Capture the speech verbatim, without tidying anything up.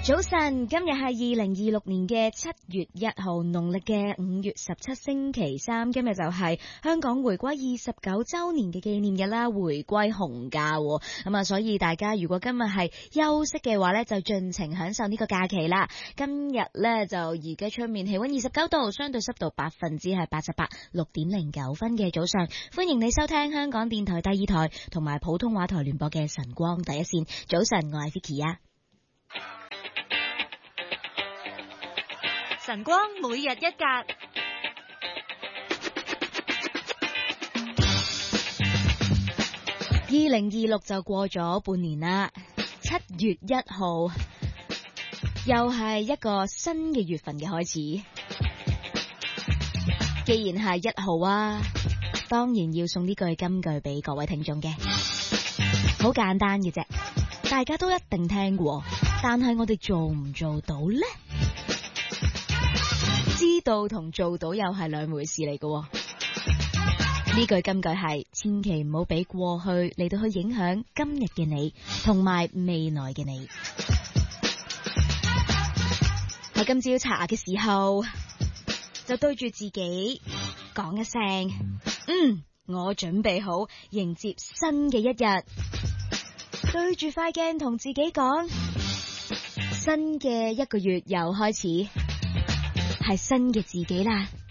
早晨，今日係二零二六年嘅七月一號，農曆嘅五月十七星期三。今日就係香港回歸二十九周年嘅紀念日啦，回歸紅假咁啊，所以大家如果今日係休息嘅話呢，就盡情享受呢個假期啦。今日呢，就而家出面氣溫二十九度，相對濕度百分之係八十八，六點零九分嘅早上，歡迎你收聽香港電台第二台同埋普通話台聯播嘅晨光第一線。早晨，我係 Vicky 啊。 晨光每日一格， 二零二六就過咗半年啦，七月一號又係一個新嘅月份嘅開始。既然係一號啊，當然要送呢句金句俾各位聽眾嘅，好簡單嘅啫，大家都一定聽過，但係我哋做唔做到呢？知道同做到又係兩回事嚟嘅。呢句金句係千祈唔好俾過去嚟到去影響今日嘅你同埋未來嘅你。喺今朝查嘅時候就對住自己講一聲，嗯，我準備好迎接新嘅一日。對住塊鏡同自己講，新嘅一個月又開始，係新嘅自己啦。